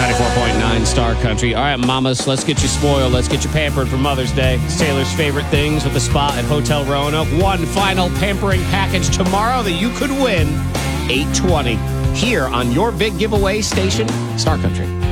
94.9 Star Country. All right, mamas, let's get you spoiled. Let's get you pampered for Mother's Day. It's Taylor's favorite things with the spot at Hotel Roanoke. One final pampering package tomorrow that you could win. 8:20 here on your big giveaway station, Star Country.